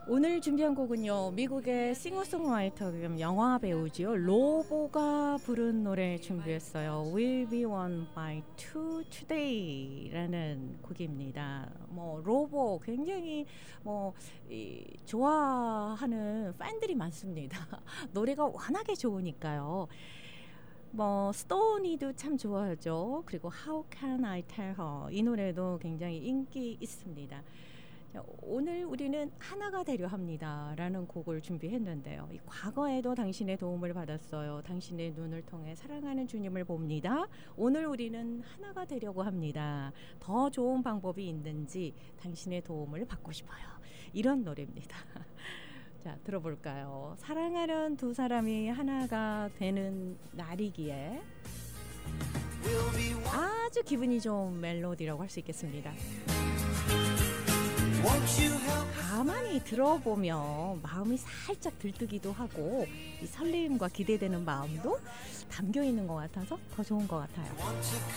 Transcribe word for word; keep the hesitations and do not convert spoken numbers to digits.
오늘 준비한 곡은요, 미국의 싱어송라이터 겸 영화 배우지요, 로보가 부른 노래 준비했어요. We'll be one by two today라는 곡입니다. 뭐 로보 굉장히 뭐 이, 좋아하는 팬들이 많습니다. 노래가 워낙에 좋으니까요. 뭐 스토니도 참 좋아하죠. 그리고 How Can I Tell Her, 이 노래도 굉장히 인기 있습니다. 자, 오늘 우리는 하나가 되려 합니다 라는 곡을 준비했는데요. 이 과거에도 당신의 도움을 받았어요. 당신의 눈을 통해 사랑하는 주님을 봅니다. 오늘 우리는 하나가 되려고 합니다. 더 좋은 방법이 있는지 당신의 도움을 받고 싶어요. 이런 노래입니다. 자, 들어볼까요? 사랑하는 두 사람이 하나가 되는 날이기에 아주 기분이 좋은 멜로디라고 할 수 있겠습니다. 가만히 들어보면 마음이 살짝 들뜨기도 하고 이 설레임과 기대되는 마음도 담겨 있는 것 같아서 더 좋은 것 같아요.